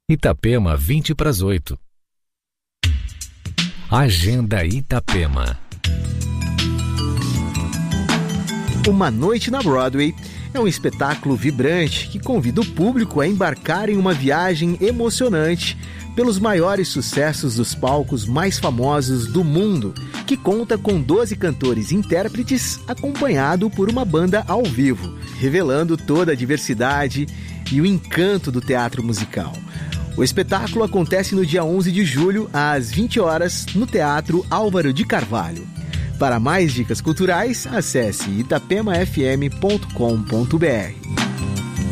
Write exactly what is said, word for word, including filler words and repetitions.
Itapema, vinte para as oito. Agenda Itapema. Uma Noite na Broadway é um espetáculo vibrante que convida o público a embarcar em uma viagem emocionante pelos maiores sucessos dos palcos mais famosos do mundo, que conta com doze cantores e intérpretes acompanhado por uma banda ao vivo, revelando toda a diversidade e o encanto do teatro musical. O espetáculo acontece no dia onze de julho, às vinte horas, no Teatro Álvaro de Carvalho. Para mais dicas culturais, acesse itapema f m ponto com ponto b r.